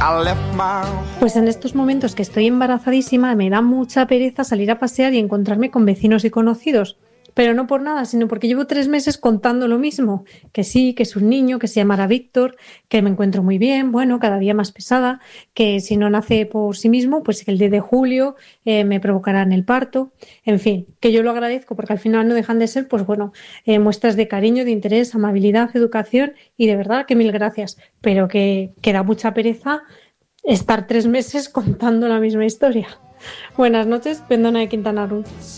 Pues en estos momentos que estoy embarazadísima me da mucha pereza salir a pasear y encontrarme con vecinos y conocidos. Pero no por nada, sino porque llevo 3 meses contando lo mismo. Que sí, que es un niño, que se llamará Víctor, que me encuentro muy bien, bueno, cada día más pesada, que si no nace por sí mismo, pues que el 10 de julio me provocarán el parto. En fin, que yo lo agradezco porque al final no dejan de ser, pues bueno, muestras de cariño, de interés, amabilidad, educación y de verdad que mil gracias. Pero que da mucha pereza estar 3 meses contando la misma historia. Buenas noches, Pendona de Quintana Roo.